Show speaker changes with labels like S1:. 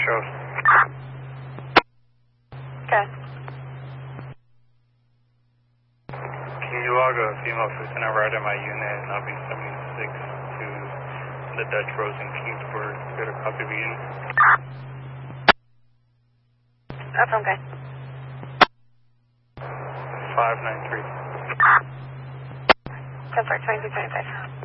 S1: Charles.
S2: Okay.
S1: Can you log a female lieutenant right at my unit, and I'll be 76 to the Dutch Rose in Kingsburg. Get a copy of the unit.
S2: That's okay.
S1: 593.
S2: 10-4, 2225.